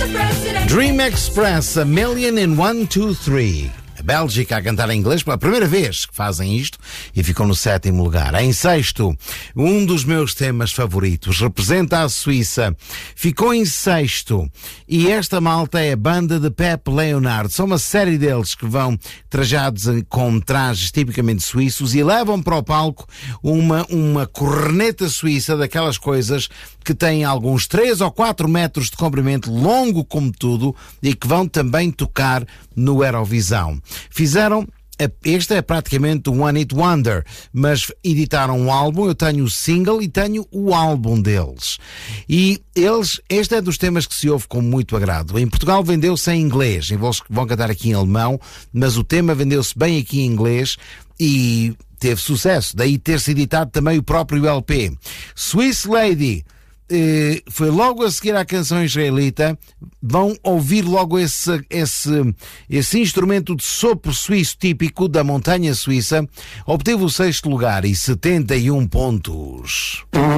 Dream Express, A Million in 1, 2, 3. A Bélgica a cantar em inglês pela primeira vez que fazem isto e ficam no 7º lugar. Em 6º, um dos meus temas favoritos, representa a Suíça, ficou em 6º. E esta malta é a banda de Pepe Leonard. São uma série deles que vão trajados com trajes tipicamente suíços e levam para o palco uma corneta suíça, daquelas coisas que têm alguns 3 ou 4 metros de comprimento, longo como tudo, e que vão também tocar no Eurovisão. Fizeram, este é praticamente um One Hit Wonder, mas editaram um álbum. Eu tenho o single e tenho o álbum deles. E este é dos temas que se ouve com muito agrado. Em Portugal vendeu-se em inglês, e vão cantar aqui em alemão, mas o tema vendeu-se bem aqui em inglês e teve sucesso. Daí ter-se editado também o próprio LP. Swiss Lady foi logo a seguir à canção israelita. Vão ouvir logo esse instrumento de sopro suíço típico da montanha suíça. Obteve o 6º lugar e 71 pontos.